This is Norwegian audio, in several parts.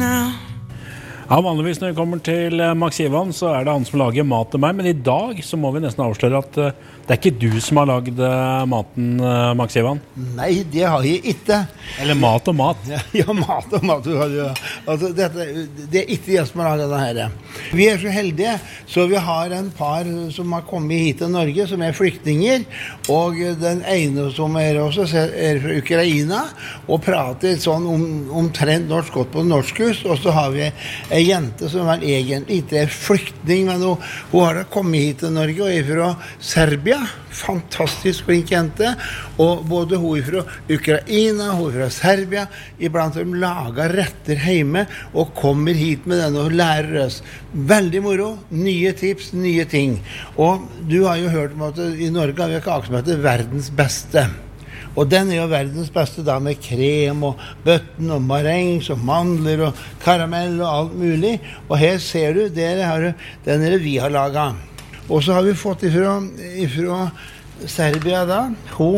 now. Ja, vanligvis når vi kommer til Max Ivan, så det han som lager mat til meg, men I dag så må vi nesten avsløre at det ikke du som har lagd maten, Max Ivan. Nei, det har jeg ikke. Eller mat og mat. Ja, mat og mat. Altså, det ikke jeg som har laget denne her. Vi så heldige, så vi har en par som har kommet hit til Norge, som flyktninger, og den ene som også fra Ukraina, og prater sånn omtrent norsk godt på norskhus, og så har vi en jente som egentlig ikke flyktning, men hun har kommet hit til Norge, og fra Serbia, fantastisk flink jente, og både hun fra Ukraina, hun fra Serbia, iblant de lager retter hjemme, og kommer hit med den og lærer oss. Veldig moro, nye tips, nye ting. Og du har jo hørt om at I Norge har vi en kake som heter verdens beste. Og den jo verdens beste da med krem og bøtten og marengs og mandler og karamell og alt mulig. Og her ser du, den vi har laget. Og så har vi fått ifra Serbia da, hun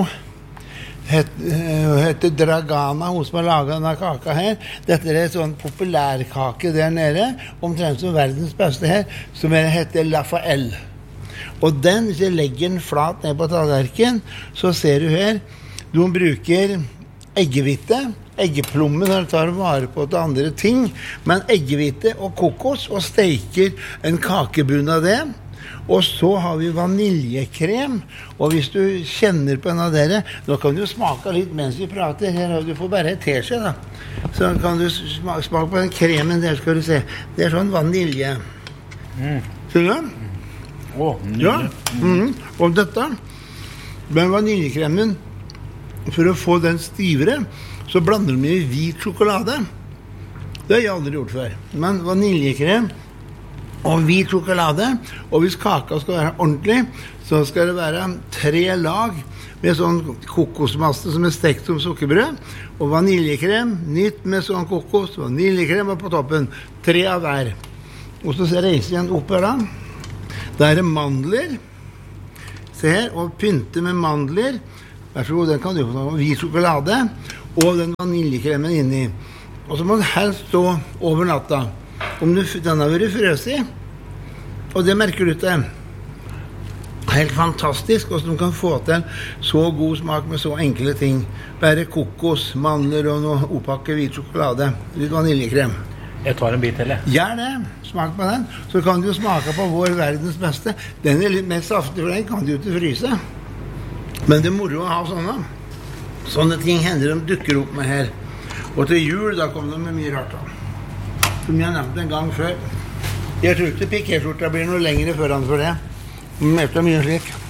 heter Dragana, hun som har laget denne kaka her. Dette en sånn populærkake der nede, omtrent som verdens beste her, som heter Lafael. Og den, hvis jeg legger den flat ned på tallerken, så ser du her, de bruker eggehvite, eggeplomme når de tar vare på til andre ting, men eggehvite og kokos, og steker en kakebunn av det. Og så har vi vaniljekrem, og hvis du kjenner på en av dere, nå kan du smake litt mens vi prater, her du får bare et teskje da. Så kan du smake på den kremen der, skal du se. Det sånn vanilje. Ser du det? Nydelig. Ja, og dette, med vaniljekremen, for å få den stivere, så blander vi hvit sjokolade. Det har jeg aldri gjort før. Men vaniljekrem og hvit sjokolade, og hvis kaka skal være ordentlig, så skal det være 3 lag med sånn kokosmasse som stekt som sukkerbrød, og vaniljekrem, nytt med sånn kokos, vaniljekrem på toppen, 3 av hver. Og så reiser jeg den opp her da. Der det mandler, se her, og pynte med mandler. Vær så god, den kan du få hvit sjokolade, og den vaniljekremen inni. Og så må den helst stå over natta. Om den har vært frøsig, og det merker du til. Helt fantastisk, hvordan du kan få til så god smak med så enkle ting. Bare kokos, mandler og noe oppakket hvit sjokolade, litt vaniljekrem. Jeg tar en bit til, jeg. Gjør det, smak på den. Så kan du smake på vår verdens beste. Den litt mer saftig, for den kan du ikke fryse. Men det moro å ha sånne. Sånne ting hender de dukker opp med her. Og til jul, da kom de med mye rart da. Som jeg nevnte en gang før. Jeg tror ikke pikéskjorta blir noe lengre foran for det. Men det mye slik.